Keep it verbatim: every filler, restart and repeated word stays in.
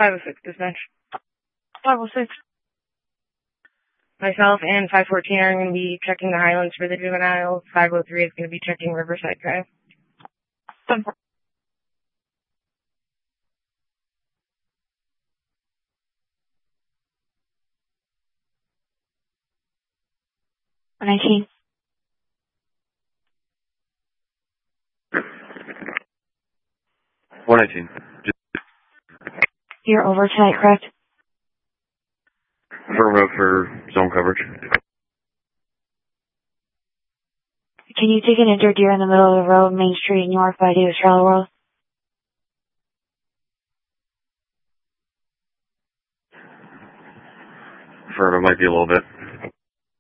five oh six dispatch. five oh six. Myself and five fourteen are going to be checking the Highlands for the juvenile. five oh three is going to be checking Riverside Drive. nineteen. one nineteen. You're over tonight, correct? Affirmative for zone coverage. Can you take an injured deer in the middle of the road, Main Street, North by Davis Trailer World? Affirmative, might be a little bit.